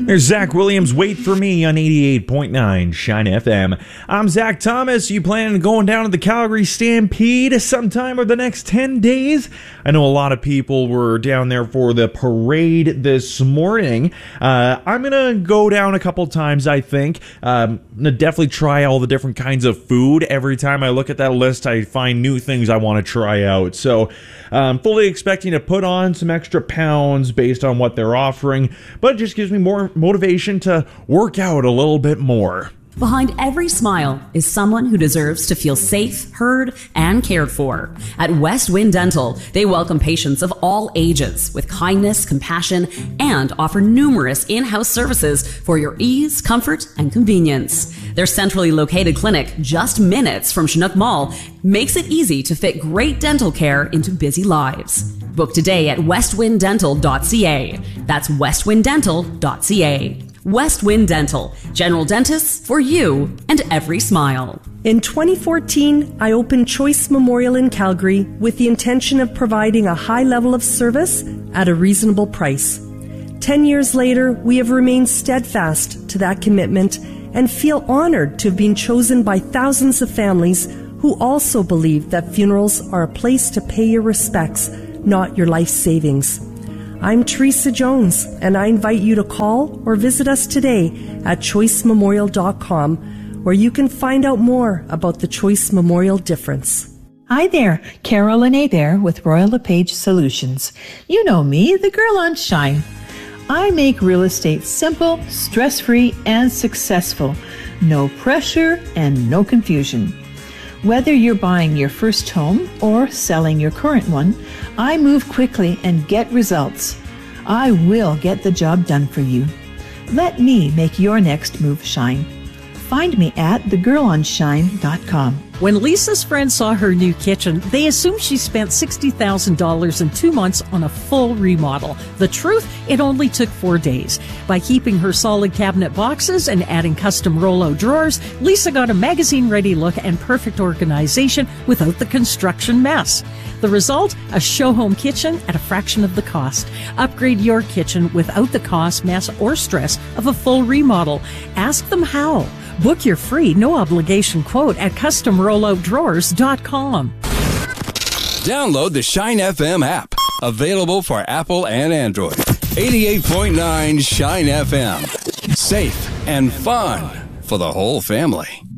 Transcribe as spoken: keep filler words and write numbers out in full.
There's Zach Williams, Wait For Me on eighty-eight point nine Shine F M. I'm Zach Thomas. You planning on going down to the Calgary Stampede sometime over the next ten days? I know a lot of people were down there for the parade this morning. Uh, I'm going to go down a couple times, I think. Um, I'm going to definitely try all the different kinds of food. Every time I look at that list, I find new things I want to try out. So I'm fully expecting to put on some extra pounds based on what they're offering, but it just gives me more motivation to work out a little bit more. Behind every smile is someone who deserves to feel safe, heard, and cared for. At West Wind Dental, they welcome patients of all ages with kindness, compassion, and offer numerous in-house services for your ease, comfort, and convenience. Their centrally located clinic, just minutes from Chinook Mall, makes it easy to fit great dental care into busy lives. Book today at west wind dental dot c a. That's west wind dental dot c a. West Wind Dental, general dentists for you and every smile. In twenty fourteen, I opened Choice Memorial in Calgary with the intention of providing a high level of service at a reasonable price. Ten years later, we have remained steadfast to that commitment and feel honored to have been chosen by thousands of families who also believe that funerals are a place to pay your respects, not your life savings. I'm Teresa Jones, and I invite you to call or visit us today at choice memorial dot com, where you can find out more about the Choice Memorial difference. Hi there, Carolyn Hebert with Royal LePage Solutions. You know me, the girl on Shine. I make real estate simple, stress-free, and successful. No pressure and no confusion. Whether you're buying your first home or selling your current one, I move quickly and get results. I will get the job done for you. Let me make your next move shine. Find me at the girl on shine dot com. When Lisa's friends saw her new kitchen, they assumed she spent sixty thousand dollars in two months on a full remodel. The truth, it only took four days. By keeping her solid cabinet boxes and adding custom Rollo drawers, Lisa got a magazine-ready look and perfect organization without the construction mess. The result? A show-home kitchen at a fraction of the cost. Upgrade your kitchen without the cost, mess, or stress of a full remodel. Ask them how. Book your free, no-obligation quote at custom rollo drawers dot com. Download the Shine F M app. Available for Apple and Android. eighty-eight point nine Shine F M. Safe and fun for the whole family.